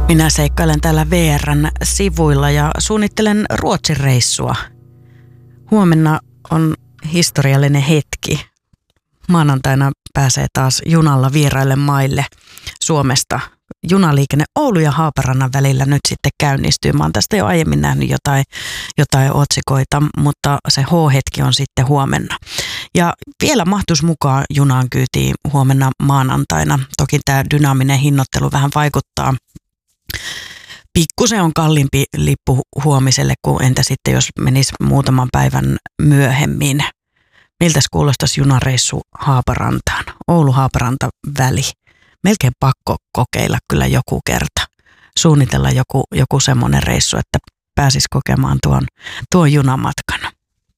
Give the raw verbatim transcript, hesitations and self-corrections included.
Minä seikkailen täällä V R:n sivuilla ja suunnittelen Ruotsin reissua. Huomenna on historiallinen hetki. Maanantaina pääsee taas junalla vieraille maille Suomesta. Junaliikenne Oulu ja Haaparannan välillä nyt sitten käynnistyy. Mä oon tästä jo aiemmin nähnyt jotain, jotain otsikoita, mutta se H-hetki on sitten huomenna. Ja vielä mahtuisi mukaan junaan kyytiin huomenna maanantaina. Toki tämä dynaaminen hinnoittelu vähän vaikuttaa. Pikkusen on kalliimpi lippu huomiselle kuin entä sitten, jos menisi muutaman päivän myöhemmin. Miltäs kuulostaisi junareissu Haaparantaan? Oulu-Haaparanta väli. Melkein pakko kokeilla kyllä joku kerta. Suunnitella joku, joku semmoinen reissu, että pääsisi kokemaan tuon, tuon junamatkan.